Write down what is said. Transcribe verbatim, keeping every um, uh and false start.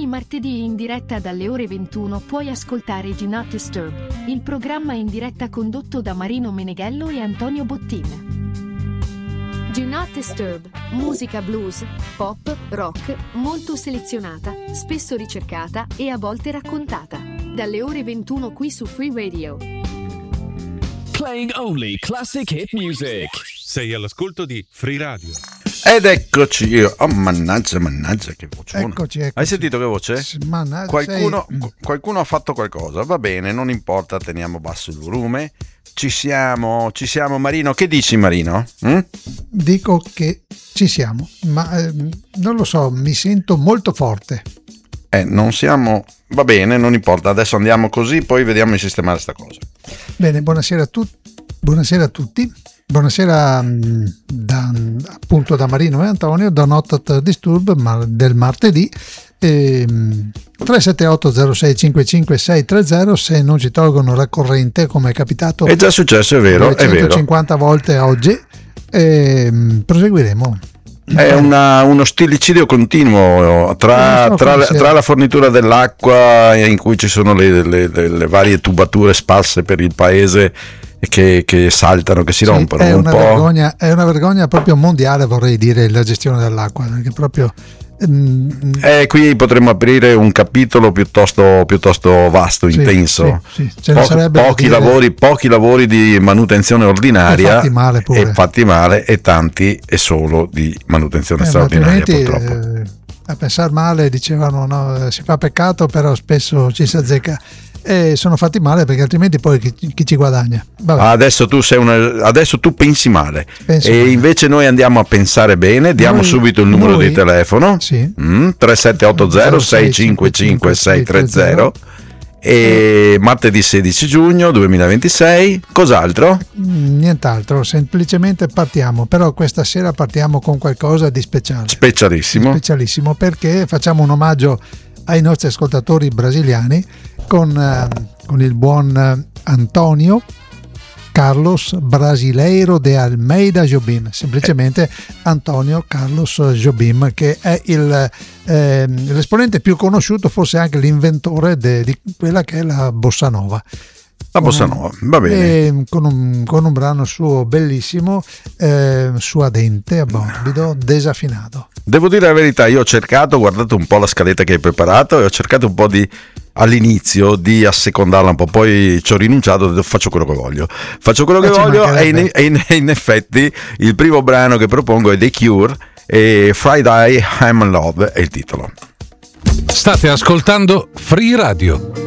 Ogni martedì in diretta dalle ore ventuno puoi ascoltare Do Not Disturb, il programma in diretta condotto da Marino Meneghello e Antonio Bottin. Do Not Disturb, musica blues, pop, rock, molto selezionata, spesso ricercata e a volte raccontata. Dalle ore ventuno qui su Free Radio. Playing only classic hit music. Sei all'ascolto di Free Radio. Ed eccoci io. Oh, mannaggia, mannaggia, che voce. Eccoci, eccoci. Hai sentito che voce? Mannaggia, qualcuno, sei... qualcuno ha fatto qualcosa. Va bene, non importa, teniamo basso il volume. Ci siamo, ci siamo, Marino. Che dici, Marino? Mm? Dico che ci siamo, ma eh, non lo so, mi sento molto forte. Eh, non siamo... Va bene, non importa. Adesso andiamo così, poi vediamo di sistemare sta cosa. Bene, buonasera a tutti. Buonasera a tutti. Buonasera da, appunto da Marino e Antonio, da Not Disturb ma del martedì. E, tre sette otto zero sei cinque cinque sei tre zero se non ci tolgono la corrente, come è capitato. È già successo, è vero, è vero. centocinquanta volte oggi. E, proseguiremo. È una, uno stilicidio continuo tra, so tra, tra la fornitura dell'acqua, in cui ci sono le, le, le, le varie tubature sparse per il paese che, che saltano, che si sì, rompono. È un una, po'. Vergogna, è una vergogna proprio mondiale, vorrei dire, la gestione dell'acqua, perché proprio... Eh, qui potremmo aprire un capitolo piuttosto, piuttosto vasto, sì, intenso. Sì, sì. Po- pochi, lavori, pochi lavori di manutenzione ordinaria e fatti male, pure. e fatti male, e tanti e solo di manutenzione eh, straordinaria, purtroppo. Eh, a pensare male dicevano no, si fa peccato, però spesso ci si azzecca. E sono fatti male, perché altrimenti poi chi, chi ci guadagna? Adesso tu sei una, adesso tu pensi male. Penso e male. Invece noi andiamo a pensare bene. Diamo noi, subito il numero noi, di telefono, sì. mm, tre sette otto zero sei cinque cinque sei tre zero. E martedì sedici giugno duemilaventisei. Cos'altro? Nient'altro, semplicemente partiamo. Però questa sera partiamo con qualcosa di speciale, specialissimo, specialissimo perché facciamo un omaggio ai nostri ascoltatori brasiliani con, eh, con il buon Antonio Carlos Brasileiro de Almeida Jobim, semplicemente Antonio Carlos Jobim, che è il, eh, l'esponente più conosciuto, forse anche l'inventore de, di quella che è la bossa nova. La bossa nova, va bene. Con un, con un brano suo bellissimo, eh, suadente, morbido, desaffinato. Devo dire la verità, io ho cercato, ho guardato un po' la scaletta che hai preparato e ho cercato un po' di, all'inizio, di assecondarla un po', poi ci ho rinunciato, ho detto, faccio quello che voglio. Faccio quello che eh, voglio e in, e in, in effetti il primo brano che propongo è The Cure e Friday I'm in Love è il titolo. State ascoltando Free Radio.